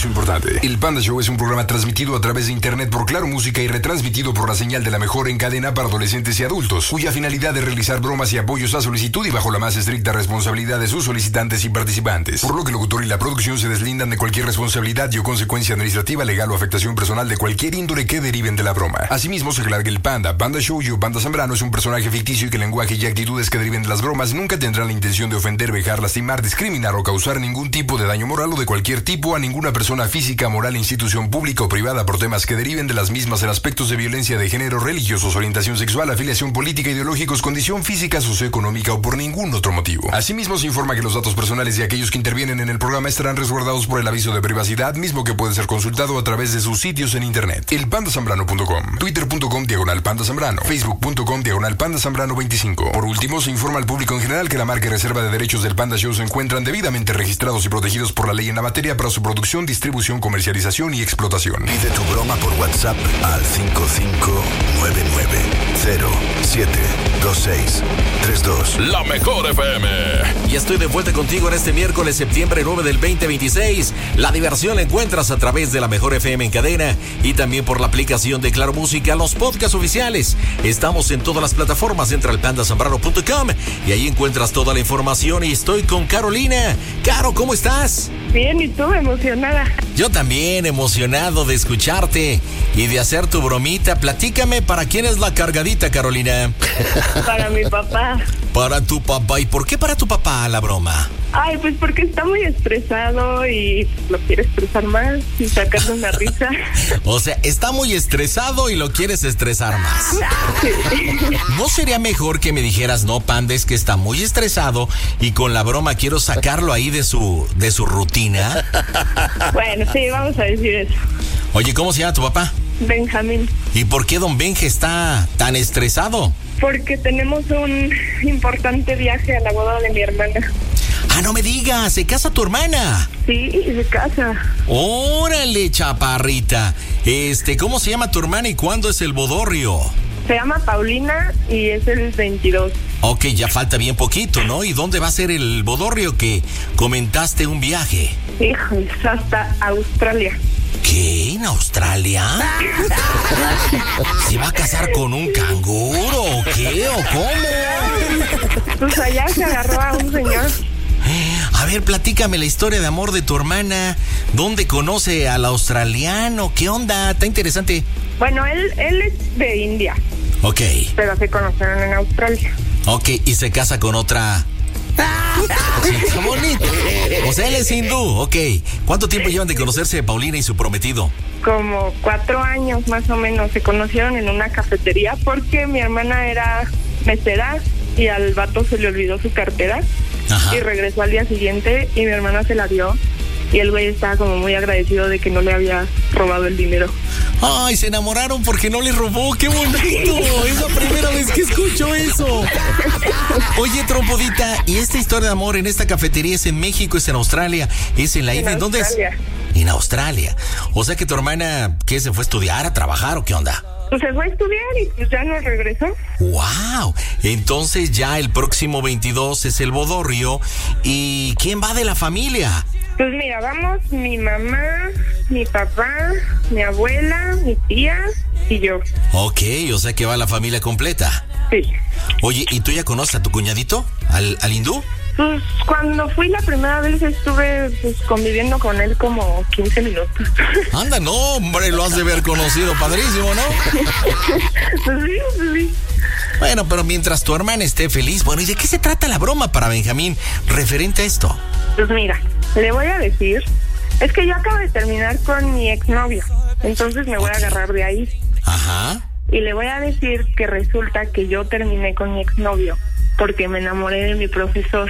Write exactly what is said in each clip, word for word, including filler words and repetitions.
aviso importante. El Panda Show es un programa transmitido a través de internet por Claro Música y retransmitido por la señal de la mejor en cadena para adolescentes y adultos, cuya finalidad es realizar bromas y apoyos a solicitud y bajo la más estricta responsabilidad de sus solicitantes y participantes, por lo que el locutor y la producción se deslindan de cualquier responsabilidad y o consecuencia administrativa, legal o afectación personal de cualquier índole que deriven de la broma. Asimismo, se aclara que el Panda, Panda Show y o Panda Zambrano es un personaje ficticio y que el lenguaje y actitudes que deriven de las bromas nunca tendrán la intención de ofender, vejar, lastimar, discriminar o causar ningún tipo de daño moral o de cualquier tipo a ninguna persona física, moral, institución pública o privada por temas que deriven de las mismas en aspectos de violencia de género, religiosos, orientación sexual, afiliación política, ideológicos, condición física, socioeconómica o por ningún otro motivo. Asimismo, se informa que los datos personales de aquellos que intervienen en el programa estarán resguardados por el aviso de privacidad, mismo que puede ser consultado a través de sus sitios en internet. el panda zambrano punto com, twitter punto com diagonal panda zambrano, facebook punto com diagonal panda zambrano veinticinco. Por último, se informa al público en general que la marca y reserva de derechos del Panda Show se encuentran debidamente registrados y protegidos por la ley en la materia para su producción, distribución, comercialización y explotación. Pide tu broma por WhatsApp al cinco cinco nueve nueve cero siete dos seis tres dos. La mejor F M. Y estoy de vuelta contigo en este miércoles, septiembre nueve del veinte veintiséis. La diversión la encuentras a través de la mejor F M en cadena y también por la aplicación de Claro Música, los podcasts oficiales. Estamos en todas las plataformas. Entra al panda zambrano punto com y ahí encuentras toda la información. Y estoy con Carolina. Caro, ¿cómo estás? Bien, ¿y tú? Emocionada. Yo también, emocionado de escucharte y de hacer tu bromita. Platícame, ¿para quién es la cargadita, Carolina? Para mi papá. Para tu papá. ¿Y por qué para tu papá la broma? Ay, pues porque está muy estresado y lo quiere estresar más y sacarle una risa. O sea, está muy estresado y lo quieres estresar más. Sí. ¿No sería mejor que me dijeras, no, Panda, es que está muy estresado y con la broma quiero sacarlo ahí de su, de su rutina? Bueno, sí, vamos a decir eso. Oye, ¿cómo se llama tu papá? Benjamín. ¿Y por qué don Benje está tan estresado? Porque tenemos un importante viaje a la boda de mi hermana. Ah, no me digas, ¿se casa tu hermana? Sí, se casa. Órale, chaparrita. Este, ¿cómo se llama tu hermana y cuándo es el bodorrio? Se llama Paulina y es el veintidós. Ok, ya falta bien poquito, ¿no? ¿Y dónde va a ser el bodorrio que comentaste un viaje? Híjole, hasta Australia. ¿Qué? ¿En Australia? ¿Se va a casar con un canguro o qué? ¿O cómo? Pues allá se agarró a un señor. A ver, platícame la historia de amor de tu hermana. ¿Dónde conoce al australiano? ¿Qué onda? Está interesante. Bueno, él, él es de India. Ok. Pero se conocieron en Australia. Ok, y se casa con otra... Sí, está bonito. O sea, él es hindú, ok. ¿Cuánto tiempo llevan de conocerse Paulina y su prometido? Como cuatro años más o menos. Se conocieron en una cafetería porque mi hermana era mesera y al vato se le olvidó su cartera. Ajá. Y regresó al día siguiente y mi hermana se la dio y el güey estaba como muy agradecido de que no le había robado el dinero. Ay, se enamoraron porque no le robó, qué bonito. Es la primera vez que escucho eso. Oye, trompodita, ¿y esta historia de amor en esta cafetería es en México, es en Australia, es en la India? ¿En dónde es? En Australia. O sea que tu hermana, ¿qué, se fue a estudiar, a trabajar o qué onda? Pues se fue a estudiar y pues ya no regresó. ¡Wow! Entonces ya el próximo veintidós es el bodorrio. ¿Y quién va de la familia? Pues mira, vamos mi mamá, mi papá, mi abuela, mi tía y yo. Ok, o sea que va la familia completa. Sí. Oye, ¿y tú ya conoces a tu cuñadito, al, al hindú? Pues cuando fui la primera vez estuve pues, conviviendo con él como quince minutos. Anda, no, hombre, lo has de haber conocido, padrísimo, ¿no? Pues sí, pues sí. Bueno, pero mientras tu hermana esté feliz, bueno, ¿y de qué se trata la broma para Benjamín referente a esto? Pues mira, le voy a decir, es que yo acabo de terminar con mi exnovio, entonces me voy a agarrar de ahí. Ajá. Y le voy a decir que resulta que yo terminé con mi exnovio porque me enamoré de mi profesor.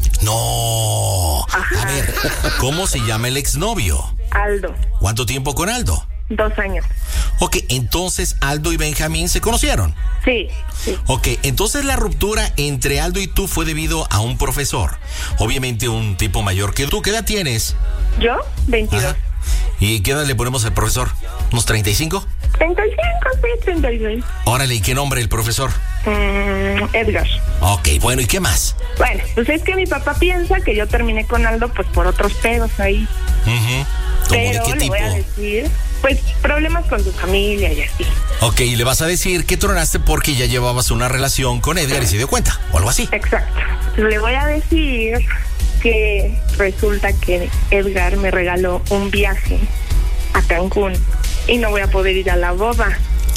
No. Ajá. A ver, ¿cómo se llama el exnovio? Aldo. ¿Cuánto tiempo con Aldo? Dos años. Ok, entonces Aldo y Benjamín se conocieron. Sí, sí. Ok, entonces la ruptura entre Aldo y tú fue debido a un profesor. Obviamente un tipo mayor que tú. ¿Qué edad tienes? ¿Yo? veintidós. Ajá. ¿Y qué edad le ponemos al profesor? ¿Unos treinta y cinco? treinta y cinco, sí, treinta y seis. Órale, ¿y qué nombre el profesor? Mm, Edgar. Ok, bueno, ¿y qué más? Bueno, pues es que mi papá piensa que yo terminé con Aldo pues por otros pedos ahí. Uh-huh. Pero ¿de qué le tipo? voy a decir, pues, problemas con su familia y así. Ok, y le vas a decir que tronaste porque ya llevabas una relación con Edgar y se dio cuenta, o algo así. Exacto. Le voy a decir que resulta que Edgar me regaló un viaje a Cancún y no voy a poder ir a la boda.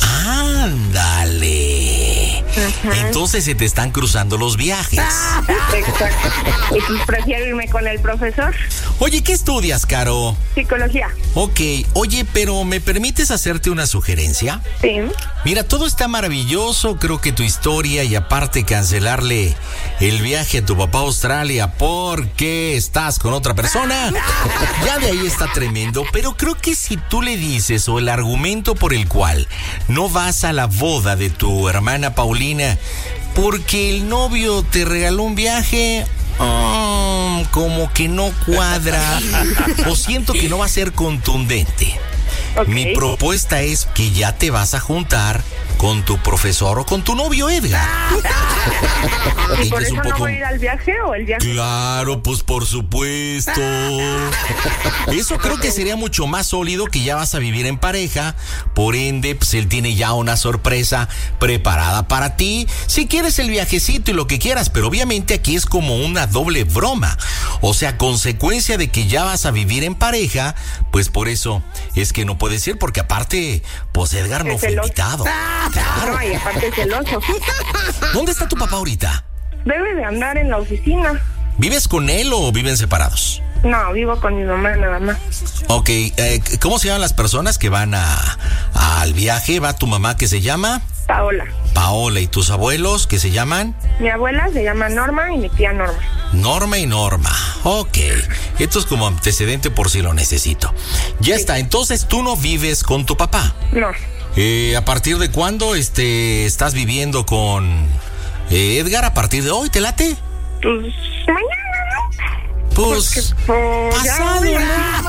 ¡Ándale! Uh-huh. Entonces se te están cruzando los viajes. Exacto. Y pues prefiero irme con el profesor. Oye, ¿qué estudias, Caro? Psicología. Ok, oye, pero ¿me permites hacerte una sugerencia? Sí. Mira, todo está maravilloso, creo que tu historia, y aparte cancelarle el viaje a tu papá a Australia porque estás con otra persona, ya de ahí está tremendo, pero creo que si tú le dices, o el argumento por el cual no vas a la boda de tu hermana Paulina porque el novio te regaló un viaje, um, como que no cuadra, o siento que no va a ser contundente. Okay. Mi propuesta es que ya te vas a juntar con tu profesor o con tu novio Edgar. ¿Y por eso un poco... no voy a ir al viaje o el viaje? Claro, pues por supuesto. Eso creo que sería mucho más sólido, que ya vas a vivir en pareja. Por ende, pues él tiene ya una sorpresa preparada para ti. Si quieres el viajecito y lo que quieras, pero obviamente aquí es como una doble broma. O sea, consecuencia de que ya vas a vivir en pareja, pues por eso es que no puedes ir, porque aparte, pues Edgar no fue invitado. Claro. No, y aparte es celoso. ¿Dónde está tu papá ahorita? Debe de andar en la oficina. ¿Vives con él o viven separados? No, vivo con mi mamá nada más. Ok, eh, ¿cómo se llaman las personas que van a, a al viaje? ¿Va tu mamá, que se llama? Paola. Paola. ¿Y tus abuelos, que se llaman? Mi abuela se llama Norma y mi tía Norma. Norma y Norma. Ok. Esto es como antecedente por si lo necesito. Ya sí. Está. Entonces, ¿tú no vives con tu papá? No. Eh, ¿A partir de cuándo este, estás viviendo con eh, Edgar? ¿A partir de hoy? ¿Te late? Pues mañana, ¿no? Pues, pues pasado, ¿no?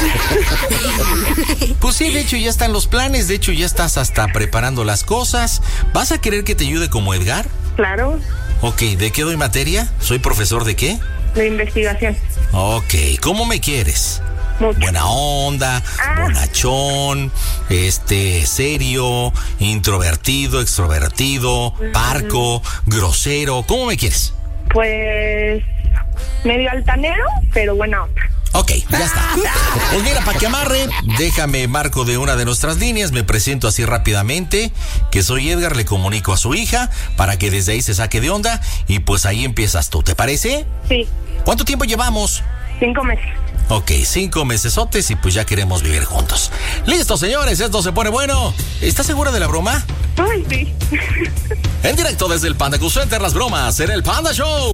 Pues sí, de hecho ya están los planes, de hecho ya estás hasta preparando las cosas. ¿Vas a querer que te ayude como Edgar? Claro. Ok, ¿de qué doy materia? ¿Soy profesor de qué? De investigación. Ok, ¿cómo me quieres? Mucho. Buena onda, ah. bonachón, este, serio, introvertido, extrovertido, mm. parco, grosero. ¿Cómo me quieres? Pues medio altanero, pero buena onda. Ok, ya está. Pues mira, para que amarre, déjame marco de una de nuestras líneas, me presento así rápidamente, que soy Edgar, le comunico a su hija para que desde ahí se saque de onda y pues ahí empiezas tú, ¿te parece? Sí. ¿Cuánto tiempo llevamos? Cinco meses. Ok, cinco mesesotes y pues ya queremos vivir juntos. Listo, señores, esto se pone bueno. ¿Estás segura de la broma? Ay, sí. En directo desde el Panda Cool Center, las bromas en el Panda Show.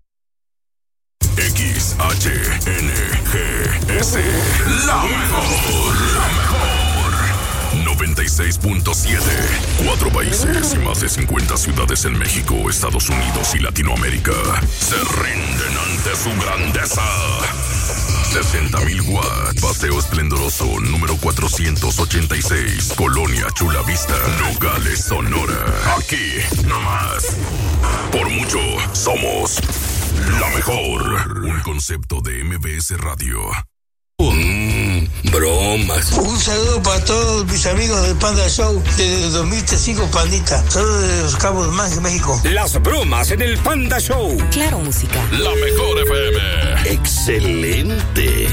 X H N G S, la mejor, la mejor. noventa y seis punto siete. Cuatro países y más de cincuenta ciudades en México, Estados Unidos y Latinoamérica se rinden ante su grandeza. sesenta mil watts, Paseo Esplendoroso, número cuatrocientos ochenta y seis, Colonia Chula Vista, Nogales, Sonora. Aquí, nomás. Por mucho, somos la mejor. Un concepto de M B S Radio. Mmm, bromas. Un saludo para todos mis amigos del Panda Show desde el dos mil cinco, Pandita. Saludos de Los Cabos, Más, México. Las bromas en el Panda Show. Claro, música. La mejor F M. Excelente.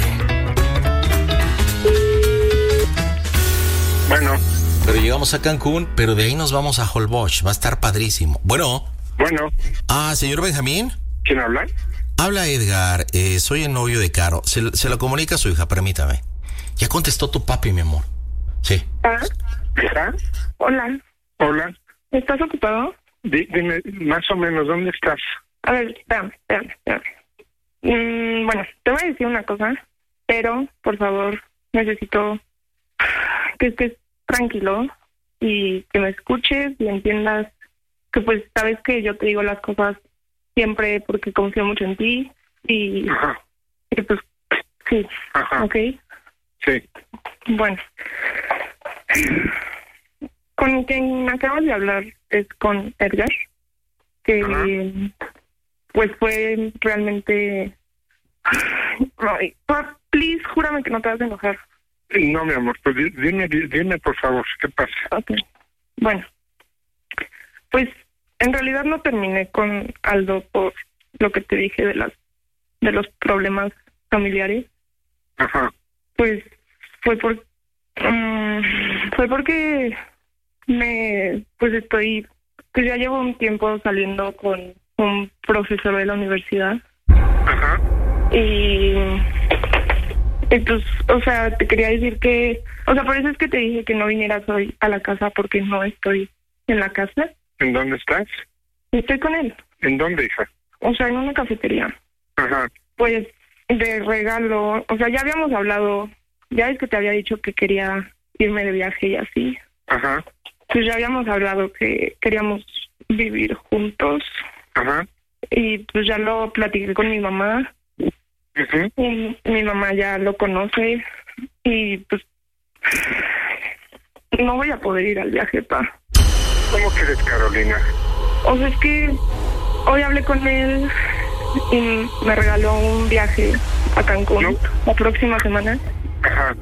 Bueno. Pero llegamos a Cancún, pero de ahí nos vamos a Holbox. Va a estar padrísimo. Bueno. Bueno. Ah, señor Benjamín. ¿Quién habla? Habla Edgar, eh, soy el novio de Caro. Se, se lo comunica a su hija, permítame. Ya contestó tu papi, mi amor. Sí. ¿Ah? ¿Está? Hola. Hola. ¿Estás ocupado? D- dime, más o menos, ¿dónde estás? A ver, espérame, espérame, espérame. Mm, bueno, te voy a decir una cosa, pero, por favor, necesito que estés tranquilo y que me escuches y entiendas que, pues, sabes que yo te digo las cosas siempre porque confío mucho en ti y, y pues sí. Ajá. ¿Ok? Sí. Bueno, con quien acabas de hablar es con Edgar, que ajá, pues fue realmente... Ay, please, júrame que no te vas a enojar. No, mi amor, pues dime, dime por favor, ¿qué pasa? Ok, bueno, pues en realidad no terminé con Aldo por lo que te dije de las de los problemas familiares. Ajá. Pues fue por um, fue porque me pues estoy pues ya llevo un tiempo saliendo con un profesor de la universidad. Ajá. Y entonces, o sea, te quería decir que, o sea, por eso es que te dije que no vinieras hoy a la casa porque no estoy en la casa. ¿En dónde estás? Estoy con él. ¿En dónde, hija? O sea, en una cafetería. Ajá. Pues de regalo, o sea, ya habíamos hablado, ya es que te había dicho que quería irme de viaje y así. Ajá. Pues ya habíamos hablado que queríamos vivir juntos. Ajá. Y pues ya lo platiqué con mi mamá. Uh-huh. Y mi mamá ya lo conoce y pues no voy a poder ir al viaje, pa. ¿Cómo quieres, Carolina? O sea, es que hoy hablé con él y me regaló un viaje a Cancún, ¿no?, la próxima semana. Ajá.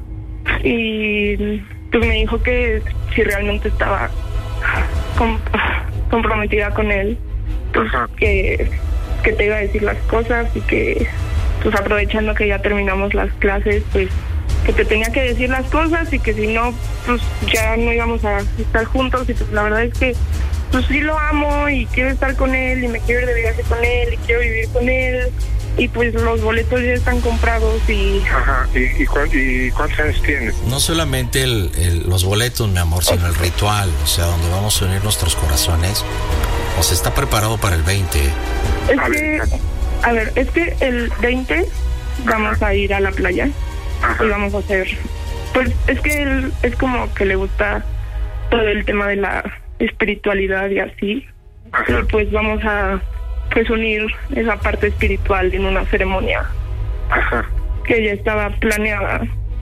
Y pues me dijo que si realmente estaba com- comprometida con él, pues que, que te iba a decir las cosas y que pues aprovechando que ya terminamos las clases, pues que te tenía que decir las cosas y que si no, pues ya no íbamos a estar juntos. Y pues la verdad es que pues sí lo amo y quiero estar con él y me quiero ir de viaje con él y quiero vivir con él y pues los boletos ya están comprados y... Ajá, ¿y, y, cuán, y cuántos años tienes? No solamente el, el, los boletos, mi amor, sino el ritual, o sea, donde vamos a unir nuestros corazones. O sea, está preparado para el veinte. Es que... A ver, es que el veinte vamos a ir a la playa. Ajá. Y vamos a hacer... Pues es que él es como que le gusta todo el tema de la espiritualidad y así. Ajá. Y pues vamos a pues unir esa parte espiritual en una ceremonia. Ajá. Que ya estaba planeada.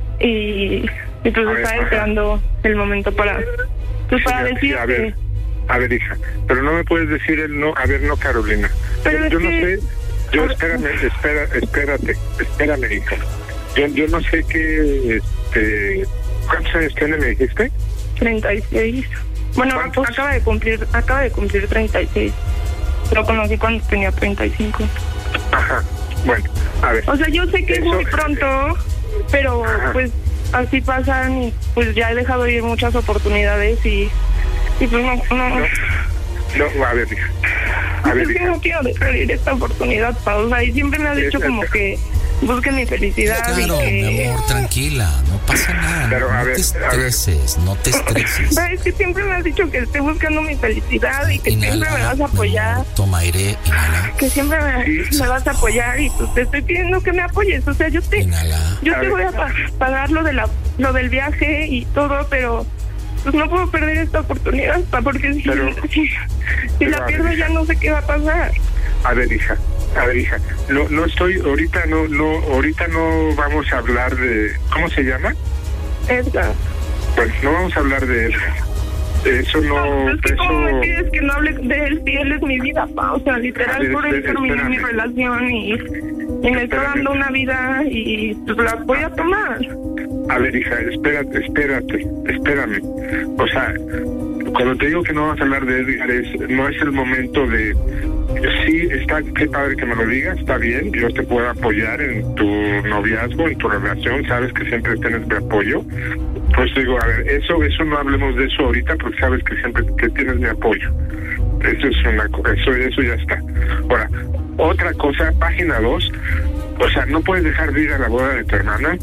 Y entonces está esperando el momento para... Pues para sí, decir sí, a ver, que... A ver, hija, pero no me puedes decir el no... A ver, no, Carolina. Pero yo es no que... sé... Yo, espérame, espera, espérate, espérame, hija. Yo, yo no sé qué, este, ¿cuántos años tiene, me dijiste? treinta y seis. Bueno, pues acaba de cumplir, acaba de cumplir treinta y seis. Lo conocí cuando tenía treinta y cinco. Ajá, bueno, a ver. O sea, yo sé que eso, es muy pronto, pero ajá, pues así pasan y pues ya he dejado ir muchas oportunidades y, y pues no, no... no. No, a ver, hija. A ver, es que hija. no quiero dejar ir esta oportunidad, pausa. Y siempre me has dicho como que busque mi felicidad. Claro, y que... mi amor, tranquila, no pasa nada. Pero, no a ver, te estreses, no te estreses. Pero es que siempre me has dicho que esté buscando mi felicidad y que Inhala, siempre me vas a apoyar. Amor, toma aire, inhala. Que siempre me, sí. me vas a apoyar y pues te estoy pidiendo que me apoyes. O sea, yo te, Inhala. yo a te ver. voy a pa- pagar lo de la, lo del viaje y todo, pero pues no puedo perder esta oportunidad, pa, porque si, Pero, si, si pero, la pierdo ver, ya no sé qué va a pasar. A ver, hija, a ver, hija, no, no estoy, ahorita no, no, ahorita no vamos a hablar de, ¿cómo se llama? Edgar. Pues no vamos a hablar de él. Eso no, No, es que eso... como me pides que no hable de él, si él es mi vida, pa, o sea, literal, A ver, por él espera, terminé mi espérame. relación y, y me está Espérame. dando una vida y pues la voy a tomar. A ver, hija, espérate, espérate, espérame. O sea, cuando te digo que no vamos a hablar de Edgar, es, no es el momento de... Sí, está, qué padre que me lo digas, está bien, yo te puedo apoyar en tu noviazgo, en tu relación, sabes que siempre tienes mi apoyo. Pues digo, a ver, eso, eso no hablemos de eso ahorita porque sabes que siempre que tienes mi apoyo. Eso es una cosa, eso, eso ya está. Ahora, otra cosa, página dos, o sea, no puedes dejar de ir a la boda de tu hermana.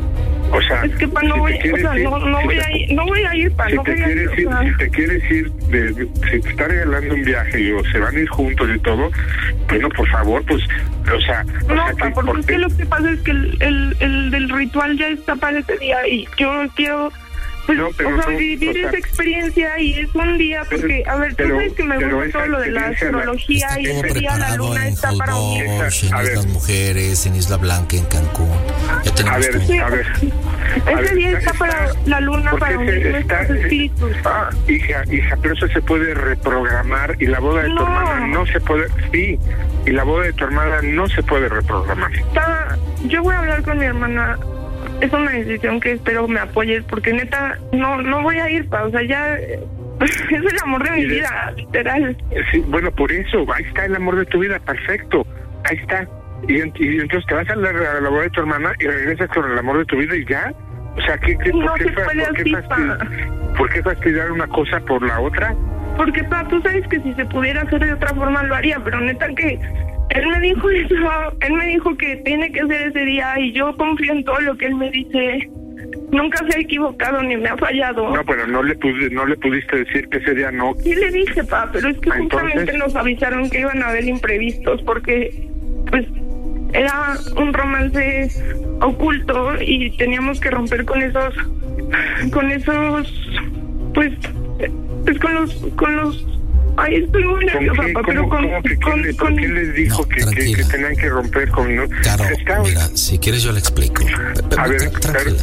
O sea, Es que pa, no si voy, te o quieres sea, ir- no, no si voy te- a ir, no voy a ir, pa, si no te voy a ir, quieres ir, o sea, si te quieres ir, de, de- si te está regalando un viaje y o se van a ir juntos y todo, bueno, por favor, pues, o sea, o no, sea, pa, que- porque ¿por es qué? que lo que pasa es que el, el, el del ritual ya está para ese día y yo quiero, pues, No, pero o sea, no, vivir o sea, esa experiencia y es un día, porque, a ver, tú pero- sabes que me pero gusta esa todo lo de la experiencia la- astrología Está y todo ese día la preparado luna en está para unir. Holbox, en A ver. Islas Mujeres, en Isla Blanca, en Cancún. Ya A tenemos ver, todo. a ver. A Ese ver, día está para la luna, porque para se- unir está- nuestros espíritus. Ah, hija, hija, pero eso se puede reprogramar y la boda de tu No. hermana no se puede, sí, y la boda de tu hermana no se puede reprogramar. Está, yo voy a hablar con mi hermana es una decisión que espero me apoyes, porque neta, no no voy a ir, pa, o sea, ya es el amor de mi Mire, vida, literal. Sí, bueno, por eso, ahí está el amor de tu vida, perfecto, ahí está. Y, y entonces te vas a la, a la boda de tu hermana y regresas con el amor de tu vida y ya. O sea, ¿qué, qué, No por, qué, se fa- puede por, qué así, fastid- pa. ¿por qué fastidiar una cosa por la otra? Porque, pa, tú sabes que si se pudiera hacer de otra forma lo haría, pero neta que él me dijo eso, él me dijo que tiene que ser ese día y yo confío en todo lo que él me dice. Nunca se ha equivocado ni me ha fallado. No, pero no le pudi- no le pudiste decir que ese día no. Sí le dije, pa, pero es que Entonces, justamente nos avisaron que iban a haber imprevistos porque, pues, era un romance oculto y teníamos que romper con esos, con esos, pues, pues con los, con los. Ay, estoy muy ¿Con nerviosa, qué? pa, pero ¿Cómo- con, cómo que con, quién, le, con- quién les dijo No, que, que, tranquila. que tenían que romper con... ¿no? Caro, Está- mira, si quieres yo le explico. Pe- pe- A ver, tra- tranquila.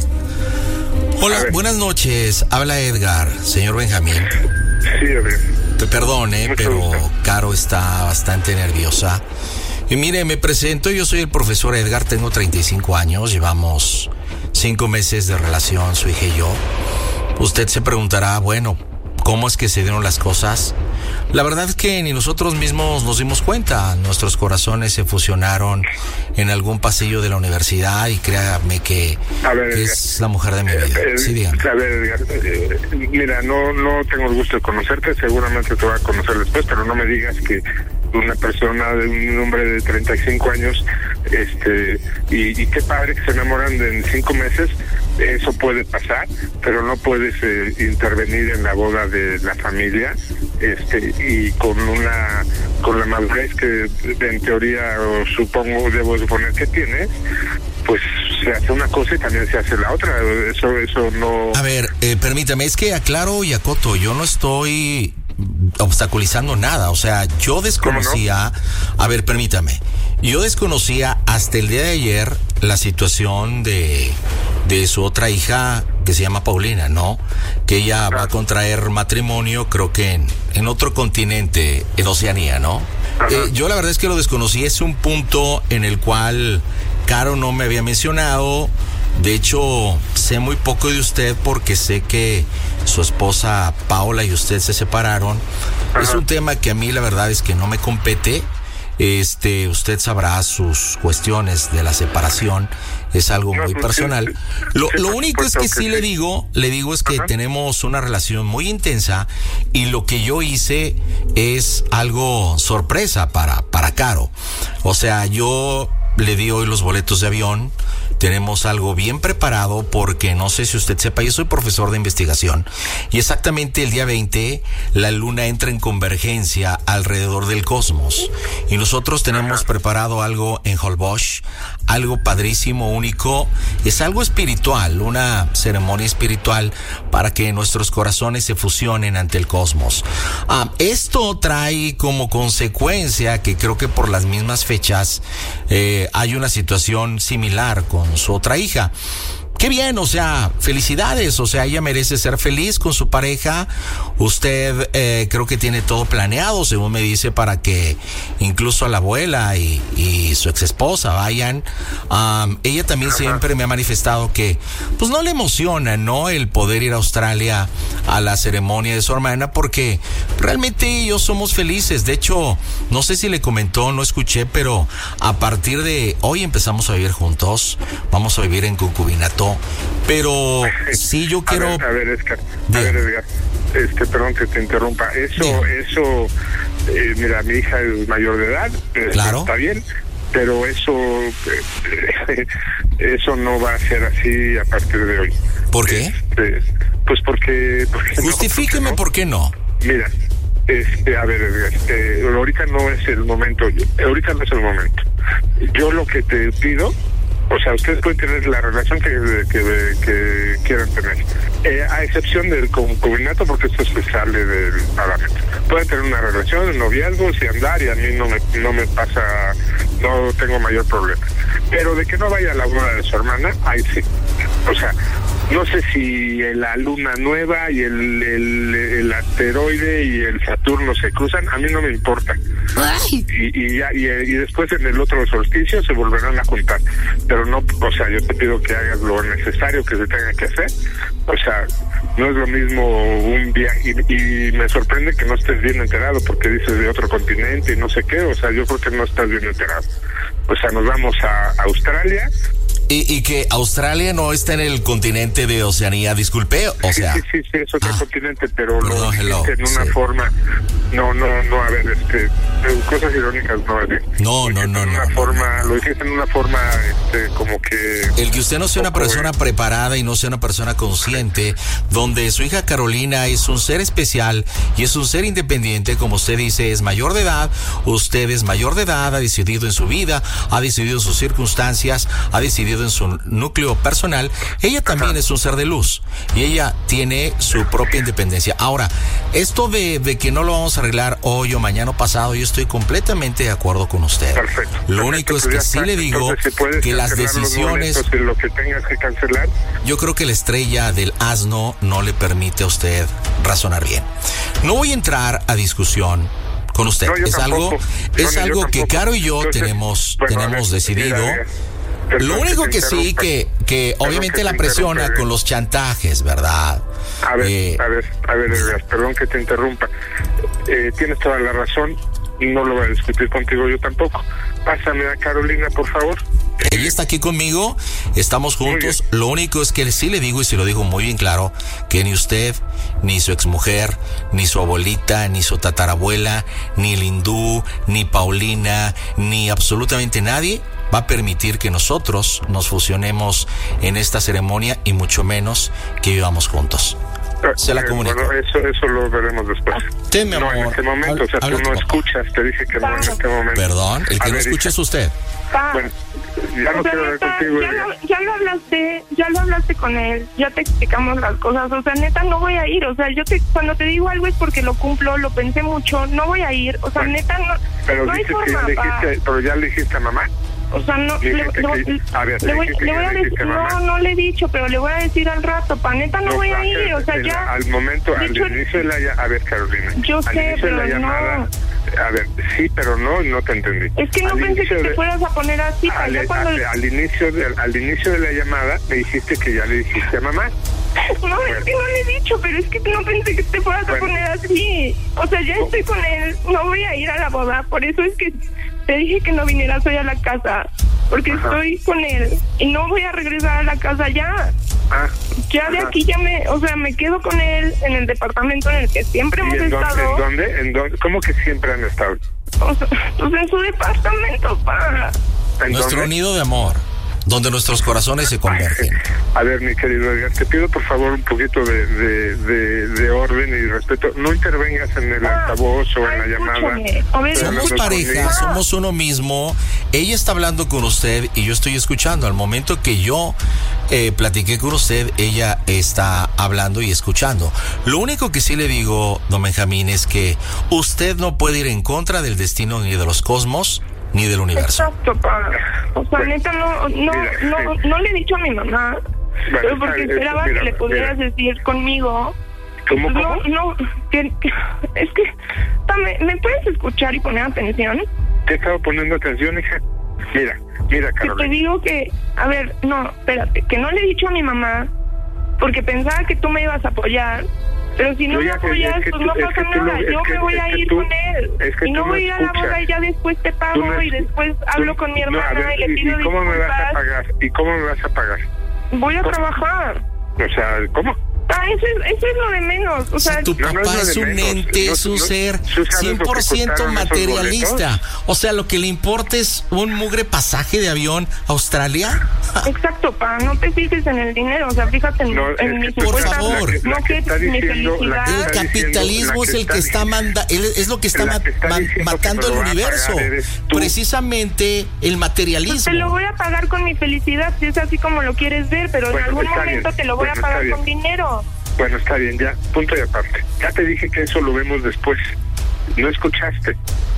A Hola, ver. buenas noches. Habla Edgar, señor Benjamín. Sí, a ver. Pe- Perdone, Mucho pero gusto. Caro está bastante nerviosa. Y mire, me presento, yo soy el profesor Edgar, tengo treinta y cinco años, llevamos cinco meses de relación, su hija y yo. Usted se preguntará, bueno, ¿cómo es que se dieron las cosas? La verdad es que ni nosotros mismos nos dimos cuenta. Nuestros corazones se fusionaron en algún pasillo de la universidad y créame que, A ver, que Edgar. es la mujer de mi vida. Eh, Sí, dígame. a ver, Edgar, eh, mira, no no tengo el gusto de conocerte, seguramente te voy a conocer después, pero no me digas que una persona de un hombre de treinta y cinco años, este, y, y qué padre que se enamoran de en cinco meses, eso puede pasar, pero no puedes eh, intervenir en la boda de la familia, este, y con una, con la madurez que en teoría o supongo, debo suponer que tienes, pues se hace una cosa y también se hace la otra. Eso, eso no. A ver, eh, permítame, es que aclaro y acoto, yo no estoy obstaculizando nada, o sea, yo desconocía, a ver, permítame, yo desconocía hasta el día de ayer la situación de, de su otra hija que se llama Paulina, ¿no? Que ella va a contraer matrimonio, creo que en, en otro continente, en Oceanía, ¿no? Eh, yo la verdad es que lo desconocí, es un punto en el cual Caro no me había mencionado. De hecho, sé muy poco de usted porque sé que su esposa Paola y usted se separaron. Ajá. Es un tema que a mí la verdad es que no me compete. Este, usted sabrá sus cuestiones de la separación, es algo muy personal. Lo, lo único es que sí le digo, le digo es que Ajá. tenemos una relación muy intensa y lo que yo hice es algo sorpresa para, para Caro. O sea, yo le di hoy los boletos de avión. Tenemos algo bien preparado porque no sé si usted sepa, yo soy profesor de investigación y exactamente el día veinte la luna entra en convergencia alrededor del cosmos y nosotros tenemos preparado algo en Holbox, algo padrísimo, único, es algo espiritual, una ceremonia espiritual para que nuestros corazones se fusionen ante el cosmos. Ah, esto trae como consecuencia que creo que por las mismas fechas eh, hay una situación similar con su otra hija. Qué bien, o sea, felicidades, o sea, ella merece ser feliz con su pareja. Usted eh, creo que tiene todo planeado, según me dice, para que incluso la abuela y, y su ex esposa vayan. Um, ella también siempre me ha manifestado que, pues no le emociona, ¿no? El poder ir a Australia a la ceremonia de su hermana, porque realmente ellos somos felices. De hecho, no sé si le comentó, no escuché, pero a partir de hoy empezamos a vivir juntos, vamos a vivir en concubinato. Pero sí yo quiero... A ver, a ver, Edgar, a ver, Edgar, este, perdón que te interrumpa. Eso, Bien. eso, eh, mira, mi hija es mayor de edad, eh, claro. Está bien, pero eso, eh, eso no va a ser así a partir de hoy. ¿Por qué? Este, pues porque... porque Justifíqueme no, por qué no. Mira, este, a ver, Edgar, este, ahorita no es el momento, ahorita no es el momento. Yo lo que te pido... O sea, ustedes pueden tener la relación que, que, que quieran tener, eh, a excepción del concubinato, porque esto se sale del parámetro. Pueden tener una relación, noviazgos y andar, y a mí no me, no me pasa, no tengo mayor problema. Pero de que no vaya a la boda de su hermana, ahí sí. O sea, no sé si la luna nueva y el, el, el asteroide y el Saturno se cruzan, a mí no me importa. Y, y, ya, y, y después en el otro solsticio se volverán a juntar. Pero no, o sea, yo te pido que hagas lo necesario que se tenga que hacer. O sea, no es lo mismo un viaje, y, y me sorprende que no estés bien enterado porque dices de otro continente y no sé qué, o sea, yo creo que no estás bien enterado. O sea, nos vamos a Australia. Y, y que Australia no está en el continente de Oceanía, disculpe, o sea... Sí, sí, sí, sí es otro ah, continente, pero perdón, lo hello, dijiste en una sí. forma... No, no, no, a ver, este... Cosas irónicas, no, ¿eh? No, no, no, en una no, forma, no, no. Lo dijiste en una forma, este, como que... El que usted no sea una persona eh. preparada y no sea una persona consciente, donde su hija Carolina es un ser especial y es un ser independiente, como usted dice, es mayor de edad, usted es mayor de edad, ha decidido en su vida, ha decidido en sus circunstancias, ha decidido en su núcleo personal, ella también Ajá. es un ser de luz y ella tiene su propia independencia. Ahora, esto de, de que no lo vamos a arreglar hoy o mañana o pasado, yo estoy completamente de acuerdo con usted. Perfecto. Lo perfecto, único es pues que sí está. le digo Entonces, si que las decisiones... Y lo que tengas que cancelar. Yo creo que la estrella del asno no le permite a usted razonar bien. No voy a entrar a discusión con usted. No, es tampoco. algo, es no, algo que Caro y yo Entonces, tenemos, bueno, tenemos ver, decidido. Mira, mira. Lo único que, que sí, que, que obviamente que la presiona con los chantajes, ¿verdad? A ver, eh, a ver, a ver, Edgar, perdón que te interrumpa. Eh, tienes toda la razón, no lo voy a discutir contigo yo tampoco. Pásame a Carolina, por favor. Ella está aquí conmigo, estamos juntos. Lo único es que sí le digo, y se lo digo muy bien claro, que ni usted, ni su exmujer, ni su abuelita, ni su tatarabuela, ni el hindú, ni Paulina, ni absolutamente nadie va a permitir que nosotros nos fusionemos en esta ceremonia y mucho menos que vivamos juntos. Se la comunico. Bueno, eso, eso lo veremos después. Sí, mi amor. No, en este momento, o sea, tú no escuchas, te dije que no en este momento. Perdón, el que no escucha es usted. Bueno, ya no quiero hablar contigo. Ya lo, ya lo hablaste, ya lo hablaste con él, ya te explicamos las cosas, o sea, neta, no voy a ir, o sea, yo te, cuando te digo algo es porque lo cumplo, lo pensé mucho, no voy a ir, o sea, bueno, neta, no, pero no hay dices forma, que ya le dijiste, pero ya le dijiste a mamá. O sea, no, le, le, que, a ver, le voy, le voy a decir, no, no le he dicho, pero le voy a decir al rato, pa, neta, no, no voy a ir, o sea, el, ya. Al momento, al hecho, inicio de la, a ver, Carolina. Yo al sé, pero de la llamada, no. A ver, sí, pero no, no te entendí. Es que no al pensé que de, te fueras a poner así, al, ya cuando... al, al, inicio de, al inicio de la llamada me dijiste que ya le dijiste a mamá. No, bueno. Es que no le he dicho, pero es que no pensé que te fueras bueno. a poner así. O sea, ya estoy con él, no voy a ir a la boda, por eso es que te dije que no vinieras hoy a la casa, porque Ajá. estoy con él y no voy a regresar a la casa ya. Ah, ya de Ajá. aquí ya me, o sea, me quedo con él en el departamento en el que siempre hemos en estado. Dónde, ¿En dónde? ¿En dónde? ¿Cómo que siempre han estado? O sea, pues en su departamento, pa. Nuestro dónde? Nido de amor, donde nuestros corazones se convergen. A ver, mi querido Edgar, te pido por favor un poquito de, de, de, de orden y respeto. No intervengas en el ah, altavoz o en la llamada. A ver, somos pareja, somos uno mismo. Ella está hablando con usted y yo estoy escuchando. Al momento que yo eh, platiqué con usted, ella está hablando y escuchando. Lo único que sí le digo, don Benjamín, es que usted no puede ir en contra del destino ni de los cosmos ni del universo. Exacto, pa. O sea, bueno, neta, no, no, mira, no, sí. no le he dicho a mi mamá, bueno, pero porque es, esperaba mira, que le pudieras mira. decir conmigo. ¿Cómo, no, cómo? no, que, que, es que, pa, ¿me, ¿me puedes escuchar y poner atención? Te he estado poniendo atención, hija. Mira, mira, Carolina. Que te digo que, a ver, no, espérate, que no le he dicho a mi mamá, porque pensaba que tú me ibas a apoyar. Pero si no me apoyas, pues tú, no pasa nada. Lo, yo que, me voy a ir tú, con él. Es que y no voy a ir a la boda y ya después te pago no y después tú, hablo con mi hermana no, ver, y le pido ¿y cómo disculpas. me vas a pagar? ¿Y cómo me vas a pagar? Voy a trabajar. O sea, ¿cómo? Ah, eso es, eso es lo de menos. O sea, si tu papá no, no es, es un menos. ente, no, es un no, ser cien por ciento materialista. O sea, lo que le importa es un mugre pasaje de avión a Australia. Exacto, pa, no te fijes en el dinero. O sea, fíjate en, no, en mi por favor. No que, que mi felicidad. El capitalismo es el que está manda, es lo que está, ma, que está ma, matando el universo. Precisamente el materialismo. Pues te lo voy a pagar con mi felicidad, si es así como lo quieres ver, pero bueno, en algún momento bien. te lo voy bueno, a pagar con dinero. Bueno, está bien, ya, punto y aparte. Ya te dije que eso lo vemos después. No escuchaste.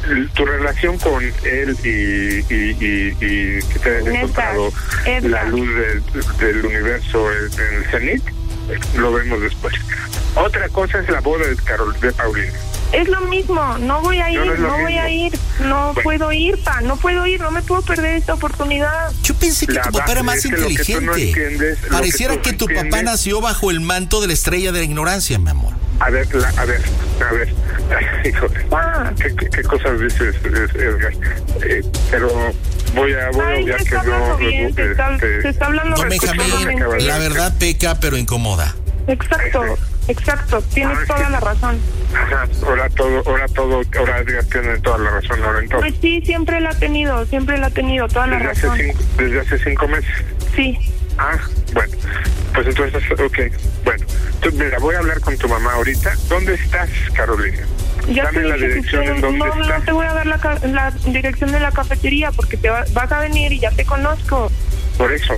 tu relación con él y, y, y, y que te hayas encontrado la luz del, del universo en el cenit, lo vemos después. Otra cosa es la boda de Carol, de Paulina. Es lo mismo, no voy a ir, no, no, no voy a ir, no bueno. puedo ir, pa, no puedo ir, no me puedo perder esta oportunidad. Yo pensé que la tu papá era más inteligente. No entiendes, Pareciera que, que tu entiendes. papá nació bajo el manto de la estrella de la ignorancia, mi amor. A ver, la, a ver, a ver, híjole, ah. ¿qué, qué, ¿qué cosas dices, Edgar? Eh, pero voy a, voy Ay, a obviar que no... Bien, te, está, te, te está hablando... No, Benjamín, la verdad peca, pero incomoda. Exacto, exacto, tienes ah, toda sí. la razón. Ajá, ahora todo, ahora todo, ahora Edgar tiene toda la razón, ahora en todo. Pues sí, siempre la ha tenido, siempre la ha tenido, toda la desde razón. Hace cinco, desde hace cinco meses. Sí. Ah, bueno, pues entonces, ok, bueno, tú, mira, voy a hablar con tu mamá ahorita. ¿Dónde estás, Carolina? Ya Dame la dirección en donde no, estás. No te voy a dar la, la dirección de la cafetería porque te va, vas a venir y ya te conozco. Por eso,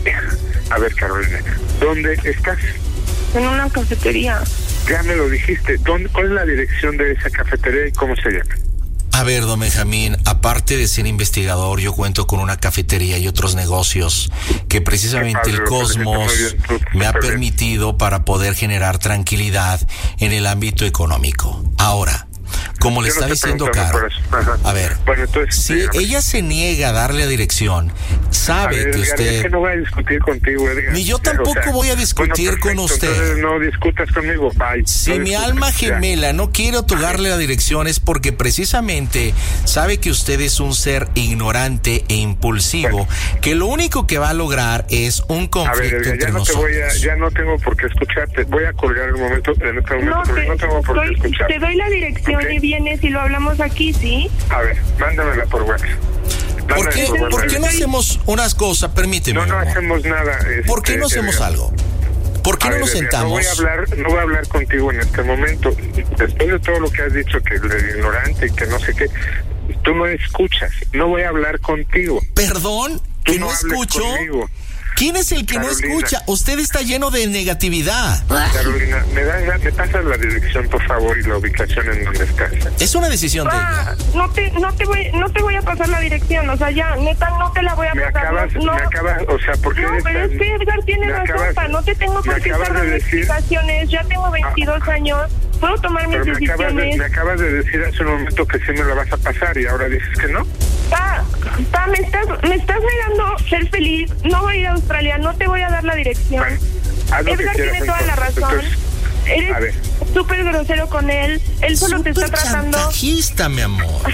a ver, Carolina, ¿dónde estás? En una cafetería. Ya me lo dijiste, ¿dónde, ¿cuál es la dirección de esa cafetería y cómo se llama? A ver, don Benjamín, aparte de ser investigador, yo cuento con una cafetería y otros negocios que precisamente el Cosmos me ha permitido para poder generar tranquilidad en el ámbito económico. Ahora, como le está diciendo Caro, a ver, bueno, entonces, si dígame. ella se niega a darle la dirección, sabe ver, que Edgar, usted... Es que no voy a discutir contigo, Edgar. Ni yo tampoco o sea, voy a discutir bueno, con usted. Entonces no discutas conmigo, bye. Si no mi discutas, alma ya. gemela no quiere otorgarle la dirección es porque precisamente sabe que usted es un ser ignorante e impulsivo, bueno. que lo único que va a lograr es un conflicto a ver, Edgar, entre ya no nosotros. Te voy a, ya no tengo por qué escucharte. Voy a colgar en un momento, en este momento, no, te, no tengo por doy, qué escucharte. Te doy la dirección okay. y vienes y lo hablamos aquí, ¿sí? A ver, mándamela por WhatsApp. ¿Por qué, por, ¿por qué no hacemos unas cosas? Permíteme. No, no amor. hacemos nada. Este, ¿Por qué no hacemos eh, algo? ¿Por qué no ver, nos sentamos? No voy a hablar, no voy a hablar contigo en este momento. Después de todo lo que has dicho, que eres ignorante y que no sé qué, tú no escuchas. No voy a hablar contigo. ¿Perdón? ¿Que no, no escucho? Conmigo. ¿Quién es el que Carolina. no escucha? Usted está lleno de negatividad. Carolina, ¿me, da, me pasas la dirección, por favor, y la ubicación en donde estás? Es una decisión de ah, ella. No te, no, te voy, no te voy a pasar la dirección, o sea, ya, neta, no te la voy a me pasar. Acabas, no, me acabas, o sea, ¿por qué? No, pero es que Edgar tiene razón, pa, no te tengo por qué estar dando explicaciones, ya tengo veintidós ah. años, puedo tomar mis pero decisiones. Me acabas, de, me acabas de decir hace un momento que sí me la vas a pasar y ahora dices que no. Pa, pa, me estás, me estás negando ser feliz, no voy a ir a Australia, no te voy a dar la dirección. Bueno, Edgar tiene toda entonces. la razón. Entonces, eres súper grosero con él, él solo Super te está tratando... chantajista, mi amor.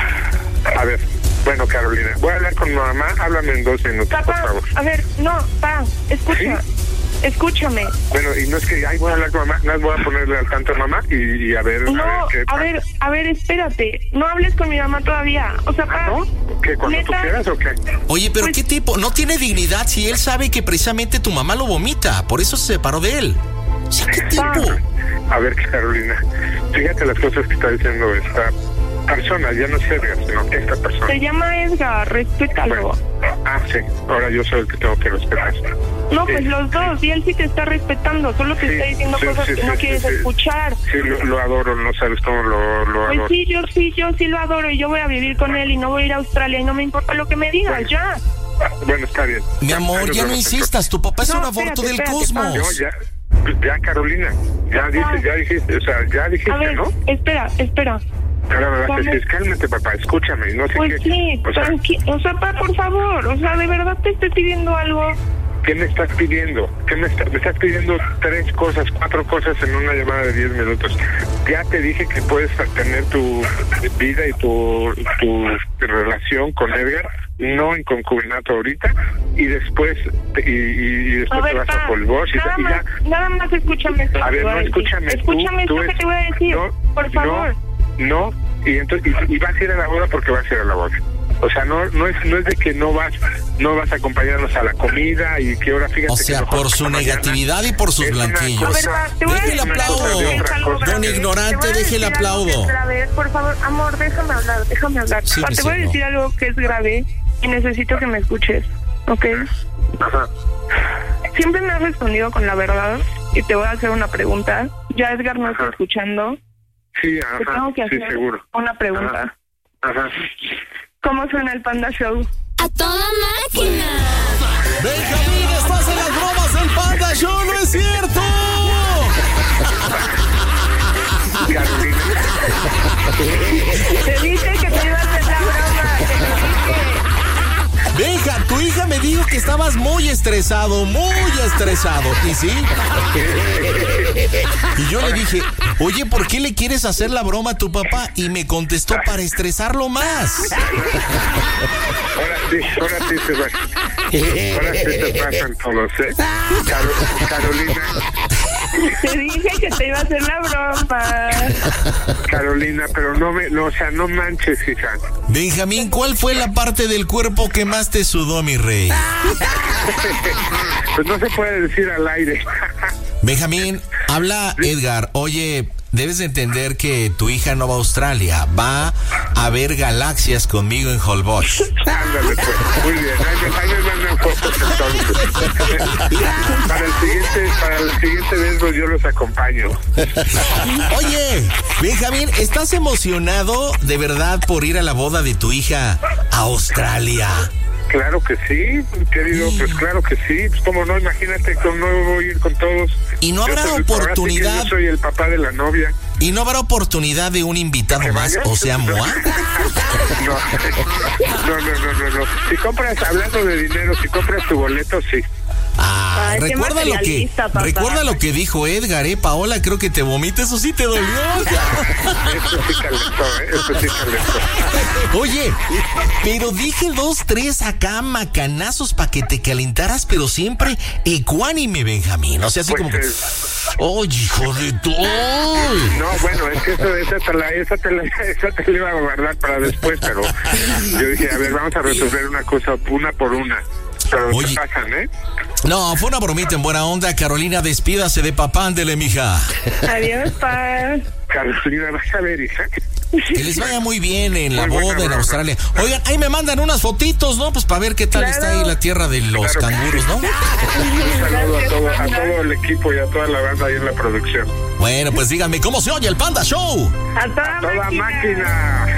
A ver, bueno, Carolina, voy a hablar con mi mamá, háblame en dos minutos, Papá, por favor. A ver, no, pa, escucha. ¿Sí? Escúchame. Bueno, y no es que, ay, voy a hablar con mamá, no voy a ponerle al tanto a mamá y, y a ver... No, a ver, qué a ver, a ver, espérate, no hables con mi mamá todavía, o sea, pa... ¿No? ¿Qué, cuando ¿neta? tú quieras o qué? Oye, pero pues, ¿qué tipo? No tiene dignidad si él sabe que precisamente tu mamá lo vomita, por eso se separó de él. ¿Sí, qué tipo? A ver, Carolina, fíjate las cosas que está diciendo esta persona, ya no es Edgar, sino esta persona. Se llama Edgar, respétalo. Bueno, ah, sí, ahora yo soy el que tengo que respetar. No, pues eh, los dos, y él sí te está respetando, solo te sí, está diciendo sí, cosas sí, que sí, no sí, quieres sí, escuchar. Sí, lo, lo adoro, no sabes cómo lo, lo pues adoro. Sí, yo sí, yo sí lo adoro, y yo voy a vivir con él, y no voy a ir a Australia, y no me importa lo que me digas, bueno, ya. Bueno, está bien. Mi amor, ya no insistas, tu papá es no, un aborto del espérate, cosmos. Yo, ya, ya, Carolina, ya dices, ya dijiste, o sea, ya dijiste, a ver, ¿no? espera, espera. Ahora me vas a decir, cálmate, papá, escúchame, no sé pues qué. Pues sí, o sea, tranqui- o sea, papá, por favor, o sea, de verdad te estoy pidiendo algo. ¿Qué me estás pidiendo? ¿Qué me, está, me estás pidiendo tres cosas, cuatro cosas en una llamada de diez minutos? Ya te dije que puedes tener tu vida y tu, tu relación con Edgar, no en concubinato ahorita, y después te, y, y después ver, te vas pa, a polvos y, nada y más, ya. Nada más escúchame esto. A ver, no, escúchame. Escúchame tú, esto tú que te voy a decir, no, por favor. No, no, y, entonces, y, y vas a ir a la boda porque vas a ir a la boda. O sea, no no es no es de que no vas no vas a acompañarnos a la comida y que ahora fíjate. O sea, que por su negatividad y por sus blanquillos. Deje el aplauso, don ignorante, deje el aplaudo. Por favor, amor, déjame hablar, déjame hablar. Sí, te voy a decir algo que es grave y necesito que me escuches, ¿ok? Ajá. Siempre me has respondido con la verdad y te voy a hacer una pregunta. Ya Edgar no está escuchando. Sí, ajá, te tengo que hacer sí, seguro. una pregunta. Ajá. Ajá. ¿Cómo suena el Panda Show? ¡A toda máquina! Benjamín, estás en las bromas del Panda Show, ¿no es cierto? Carolina. Te dije que te iba a hacer la broma, te lo dije. Benja, tu hija me dijo que estabas muy estresado, muy estresado. ¿Y sí? Y yo le dije, oye, ¿por qué le quieres hacer la broma a tu papá? Y me contestó, para estresarlo más. Ahora sí, ahora sí se va. Ahora sí se pasan todos, ¿eh? Car- Carolina. Te dije que te iba a hacer la broma. Carolina, pero no me, no, o sea, no manches, hija. Benjamín, ¿cuál fue la parte del cuerpo que más te sudó, mi rey? Pues no se puede decir al aire. Benjamín, habla Edgar. Oye, debes de entender que tu hija no va a Australia, va a ver galaxias conmigo en Holbox. Ándale, pues, muy bien. Ahí me, ahí me mandan fotos entonces. Para el siguiente, para la siguiente vez pues, yo los acompaño. Oye, Benjamín, ¿estás emocionado de verdad por ir a la boda de tu hija a Australia? Claro que sí, querido, pues claro que sí. Pues cómo no, imagínate que no voy a ir con todos. Y no habrá yo soy, oportunidad. Yo soy el papá de la novia. ¿Y no habrá oportunidad de un invitado más, vaya? o sea, Moa? No, no, no, no, no, no. Si compras, hablando de dinero, si compras tu boleto, sí. Ah, Ay, recuerda lo que recuerda lo que dijo Edgar, eh, Paola, creo que te vomita, eso sí te dolió. Eso sí calentó, eh, eso sí calentó. Oye, pero dije dos, tres acá macanazos para que te calentaras, pero siempre ecuánime, Benjamín, o sea, así Pues como que, es- ¡oye, hijo de tu! ¡Ay! No, bueno, es que eso, esa, te la, esa, te la, esa te la iba a guardar para después, pero yo dije, a ver, vamos a resolver una cosa, una por una. Pero Oye. se pasan, ¿eh? No, fue una bromita en buena onda. Carolina, despídase de papá, ándele, mija. Adiós, pa. Carolina, vas a ver, hija. Que les vaya muy bien en la Muy buena boda en broma. Australia. Oigan, ahí me mandan unas fotitos, ¿no? Pues para ver qué tal Claro. está ahí la tierra de los Claro. canguros, ¿no? Un saludo a todo, a todo el equipo y a toda la banda ahí en la producción. Bueno, pues díganme, ¿cómo se oye el Panda Show? A toda, Toda máquina. máquina.